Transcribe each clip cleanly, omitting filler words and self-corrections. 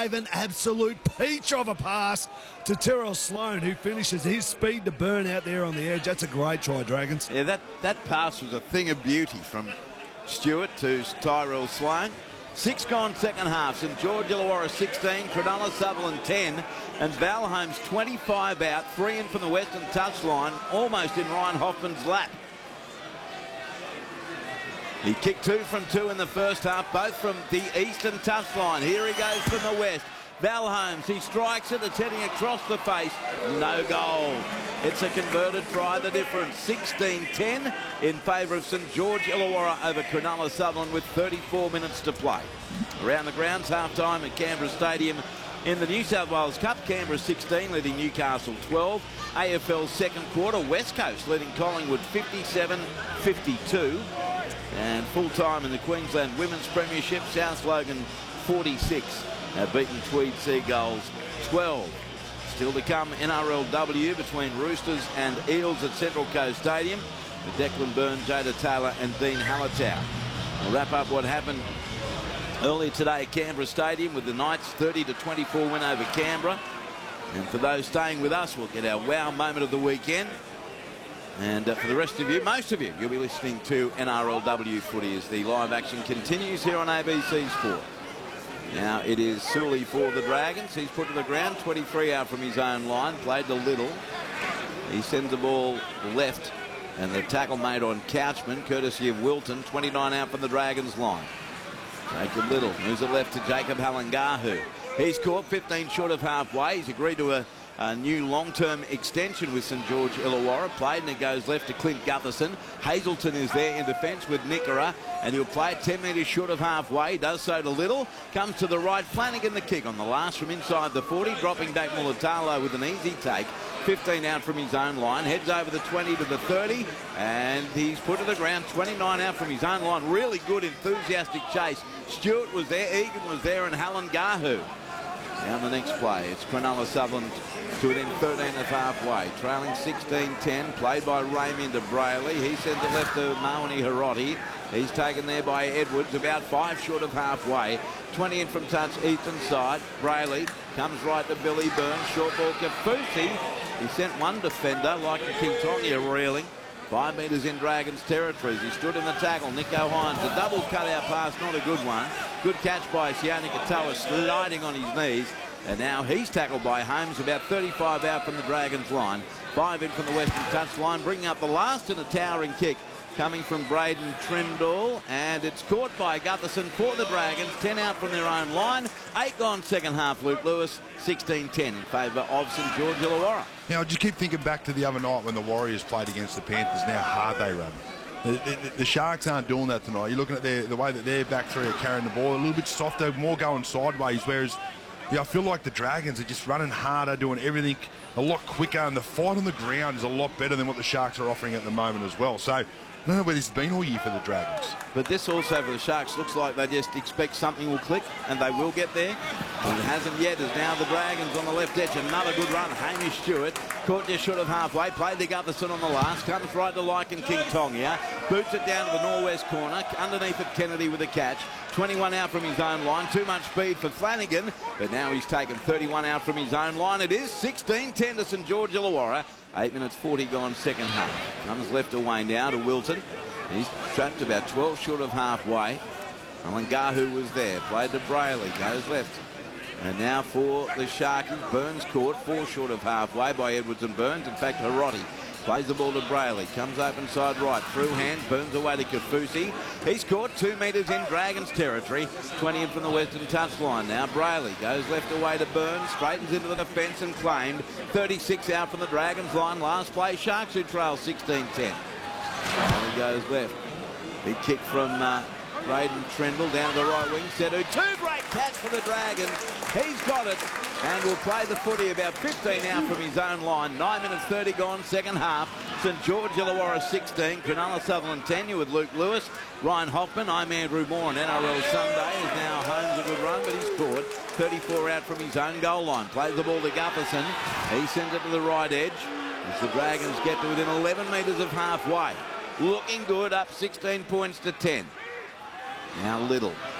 gave an absolute peach of a pass to Terrell Sloan, who finishes his speed to burn out there on the edge. That's a great try, Dragons. Yeah, that pass was a thing of beauty from Stewart to Tyrell Sloan. 6 gone second half. St George Illawarra 16, Cronulla Sutherland 10, and Val Holmes 25 out, 3 in from the western touchline, almost in Ryan Hoffman's lap. He kicked 2 from 2 in the first half, both from the eastern touchline. Here he goes from the west. Val Holmes, he strikes it, it's heading across the face. No goal. It's a converted try, the difference. 16-10 in favour of St George Illawarra over Cronulla Sutherland with 34 minutes to play. Around the grounds, half-time at Canberra Stadium in the New South Wales Cup. Canberra 16 leading Newcastle 12. AFL second quarter, West Coast leading Collingwood 57-52. And full-time in the Queensland Women's Premiership, South Logan 46. Beaten Tweed Seagulls 12. Still to come, NRLW between Roosters and Eels at Central Coast Stadium with Declan Byrne, Jada Taylor and Dean Hallertau. We'll wrap up what happened earlier today at Canberra Stadium with the Knights 30-24 win over Canberra. And for those staying with us, we'll get our wow moment of the weekend. And for the rest of you, most of you, you'll be listening to NRLW footy as the live action continues here on ABC Sport. Now it is Sully for the Dragons. He's put to the ground, 23 out from his own line, played to Little. He sends the ball left, and the tackle made on Couchman, courtesy of Wilton, 29 out from the Dragons line. Jacob Little moves it left to Jacob Halangahu. He's caught 15 short of halfway. He's agreed to a new long-term extension with St George Illawarra. Played, and it goes left to Clint Gutherson. Hazelton is there in defence with Nickera, and he'll play it 10 metres short of halfway. Does so to Little. Comes to the right. Flanagan the kick on the last from inside the 40. Dropping back Mulatalo with an easy take. 15 out from his own line. Heads over the 20 to the 30. And he's put to the ground. 29 out from his own line. Really good, enthusiastic chase. Stewart was there. Egan was there. And Halangahu. Down the next play, it's Cronulla Sutherland to within 13 of halfway. Trailing 16-10, played by Ramey to Brayley. He sends it left to Mawani Hiroti. He's taken there by Edwards, about 5 short of halfway. 20 in from touch, eastern side. Brayley comes right to Billy Burns. Short ball, Kafusi. He sent one defender, like King Tonga, reeling. 5 metres in Dragons territories. He stood in the tackle. Nico Hines, a double cutout pass, not a good one. Good catch by Sione Katoa, sliding on his knees. And now he's tackled by Holmes, about 35 out from the Dragons line. 5 in from the western touch line, bringing up the last in a towering kick coming from Braden Trindall. And it's caught by Gutherson for the Dragons. 10 out from their own line. 8 gone second half, Luke Lewis. 16-10 in favour of St George Illawarra. Now, I just keep thinking back to the other night when the Warriors played against the Panthers and how hard they run. The Sharks aren't doing that tonight. You're looking at the way that their back three are carrying the ball, a little bit softer, more going sideways, whereas I feel like the Dragons are just running harder, doing everything a lot quicker, and the fight on the ground is a lot better than what the Sharks are offering at the moment as well. So I don't know where this has been all year for the Dragons. But this also for the Sharks looks like they just expect something will click and they will get there. But it hasn't yet, as now the Dragons on the left edge. Another good run. Hamish Stewart caught just short of halfway. Played to Gutherson on the last. Comes right to Lycan King Tonga. Boots it down to the northwest corner. Underneath it, Kennedy with a catch. 21 out from his own line. Too much speed for Flanagan. But now he's taken 31 out from his own line. It is 16-10 to St George Illawarra. 8 minutes 40 gone second half. Comes left away now to Wilton. He's trapped about 12 short of halfway. Halangahu was there. Played to Brayley. Goes left. And now for the Sharkies. Burns caught 4 short of halfway by Edwards and Burns. In fact, Hiroti plays the ball to Brayley. Comes open side right. Through hands. Burns away to Kafusi. He's caught 2 metres in Dragons territory. 20 in from the western touchline. Now Brayley goes left away to Burns. Straightens into the defence and claimed. 36 out from the Dragons line. Last play. Sharks who trail 16-10. And he goes left. Big kick from Braden Trindall down to the right wing. Sedu, 2 great catch for the Dragons. He's got it and will play the footy about 15 out from his own line. 9 minutes 30 gone second half. St George Illawarra 16. Cronulla Sutherland 10. You with Luke Lewis. Ryan Hoffman. I'm Andrew Moore on NRL Sunday. Is now Holmes a good run, but he's scored. 34 out from his own goal line. Plays the ball to Gutherson. He sends it to the right edge as the Dragons get to within 11 metres of halfway. Looking good, up 16 points to 10. Now Little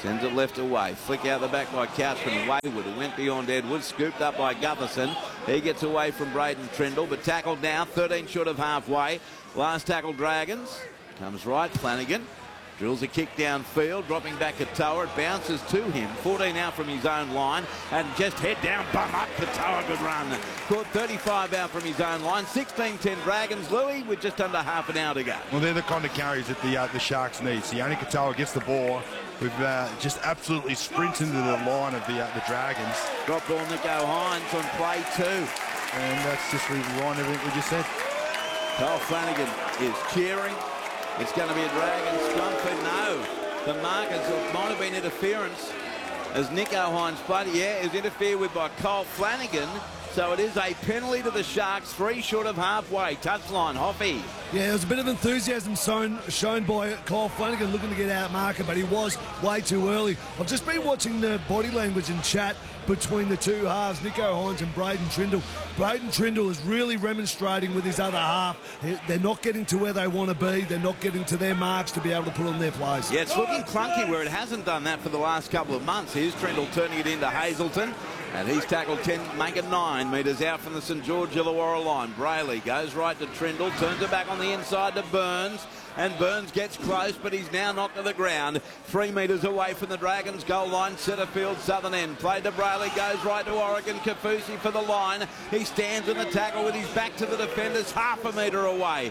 Sends it left away. Flick out the back by Couchman. Wayward, who went beyond Edwards. Scooped up by Gutherson. He gets away from Braden Trindle, but tackled now. 13 short of halfway. Last tackle, Dragons. Comes right. Flanagan drills a kick downfield, dropping back Katoa. It bounces to him. 14 out from his own line. And just head down, bum up. Katoa, good run. Caught 35 out from his own line. 16-10 Dragons. Louis with just under half an hour to go. Well, they're the kind of carries that the Sharks need. Sione Katoa gets the ball. We've just absolutely sprints into the line of the Dragons. Drop ball, Nico Hines on play 2. And that's just rewind everything we just said. Kyle Flanagan is cheering. It's going to be a Dragon scrum for no. The markers, it might have been interference as Nico Hines played. Yeah, it was interfered with by Kyle Flanagan. So it is a penalty to the Sharks, 3 short of halfway. Touchline, Hoffy. Yeah, there was a bit of enthusiasm shown by Kyle Flanagan looking to get out marker, but he was way too early. I've just been watching the body language and chat between the two halves, Nico Hines and Braden Trindle. Braden Trindle is really remonstrating with his other half. They're not getting to where they want to be. They're not getting to their marks to be able to put on their plays. Yeah, it's looking clunky where it hasn't done that for the last couple of months. Here's Trindle turning it into Hazelton. And he's tackled 10, make it 9 metres out from the St George Illawarra line. Brayley goes right to Trindle, turns it back on the inside to Burns. And Burns gets close, but he's now knocked to the ground. 3 metres away from the Dragons' goal line. Centre field, southern end. Played to Brayley, goes right to Oregon. Kafusi for the line. He stands in the tackle with his back to the defenders, half a metre away.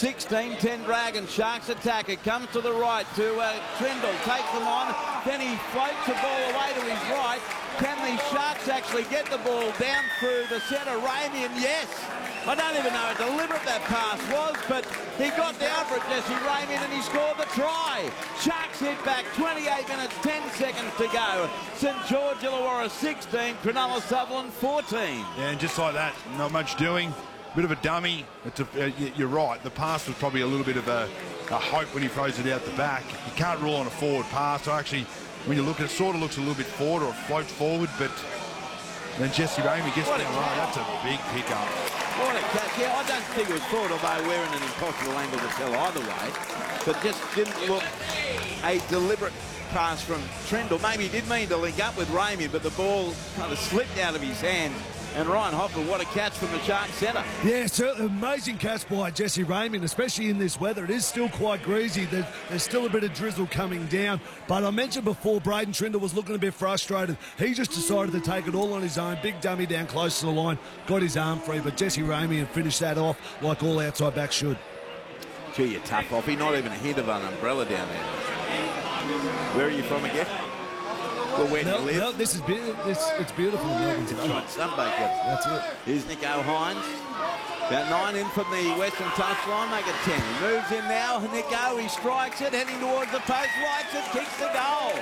16-10 Dragons. Sharks attack. It comes to the right to Trindle. Takes them on. Then he floats the ball away to his right. Can the Sharks actually get the ball down through the centre? Ramian, yes. I don't even know how deliberate that pass was, but he got down for it, Jesse Ramian, and he scored the try. Sharks hit back, 28 minutes, 10 seconds to go. St George Illawarra 16, Cronulla Sutherland 14. Yeah, and just like that, not much doing. Bit of a dummy. You're right. The pass was probably a little bit of a hope when he throws it out the back. You can't rule on a forward pass. So actually, when you look at it, sort of looks a little bit forward or floats forward, but then Jesse Ramey gets down right. That's a big pickup. What a catch. Yeah, I don't think it was forward, although we're in an impossible angle to tell either way. But just didn't look a deliberate pass from Trindle. Maybe he did mean to link up with Ramey, but the ball kind of slipped out of his hand. And Ryan Hopper, what a catch from the Sharks centre. Yeah, certainly amazing catch by Jesse Ramian, especially in this weather. It is still quite greasy. There's still a bit of drizzle coming down. But I mentioned before, Braden Trindle was looking a bit frustrated. He just decided to take it all on his own. Big dummy down close to the line. Got his arm free, but Jesse Ramian finished that off like all outside backs should. Gee, you're tough, Hoppy. Not even a hint of an umbrella down there. Where are you from again? Well, where do you live? No, it's beautiful. Sunbake. That's it. Here's Nico Hines. About 9 in from the western touchline, make it 10. He moves in now. Nico, he strikes it, heading towards the post, lights it, kicks the goal.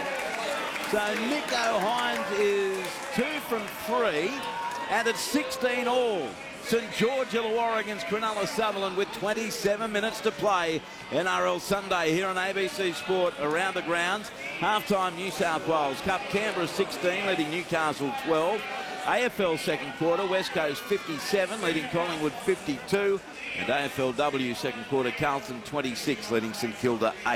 So Nico Hines is 2 from 3, and it's 16 all. St George Illawarra against Cronulla Sutherland with 27 minutes to play. NRL Sunday here on ABC Sport around the grounds. Halftime New South Wales Cup, Canberra 16, leading Newcastle 12. AFL second quarter, West Coast 57, leading Collingwood 52. And AFLW second quarter, Carlton 26, leading St Kilda 8.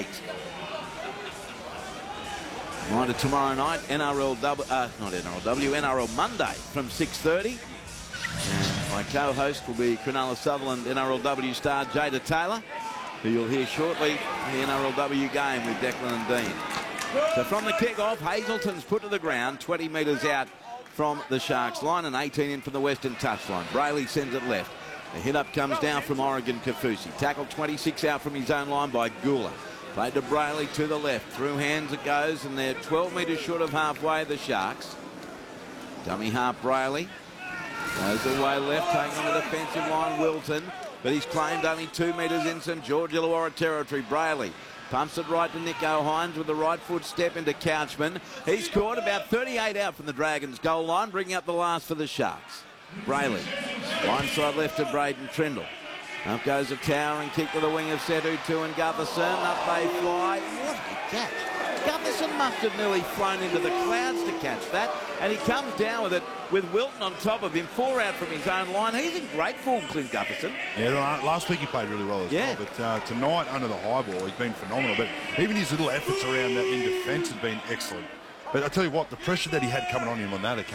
Reminder tomorrow night, NRL Monday from 6:30. And my co-host will be Cronulla Sutherland NRLW star Jada Taylor, who you'll hear shortly in the NRLW game with Declan and Dean. So from the kick-off, Hazelton's put to the ground, 20 metres out from the Sharks line and 18 in from the western touchline. Brayley sends it left. The hit-up comes down from Oregon Kafusi. Tackled 26 out from his own line by Gula. Played to Brayley to the left. Through hands it goes, and they're 12 metres short of halfway, the Sharks. Dummy half Brayley. Goes away left, taking on the defensive line, Wilton. But he's claimed only 2 metres in St George Illawarra territory. Brayley pumps it right to Nico Hines with the right foot step into Couchman. He's scored about 38 out from the Dragons' goal line, bringing up the last for the Sharks. Brayley, line side left to Braden Trindle. Up goes a towering kick to the wing of Setu, 2 and Gutherson. Up they fly. What a catch. Gutherson must have nearly flown into the clouds to catch that, and he comes down with it with Wilton on top of him, 4 out from his own line. He's in great form, Clint Gutherson. Yeah, last week he played really well as well, but tonight under the high ball he's been phenomenal. But even his little efforts around that in defence have been excellent. But I tell you what, the pressure that he had coming on him on that occasion.